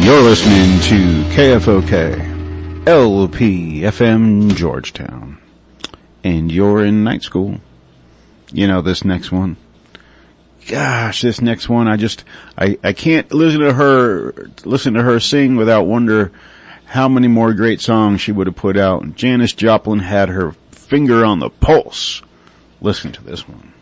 You're listening to KFOK, LP FM Georgetown. And you're in night school. You know, this next one. Gosh, this next one, I can't listen to her sing without wonder how many more great songs she would have put out. Janis Joplin had her finger on the pulse. Listen to this one.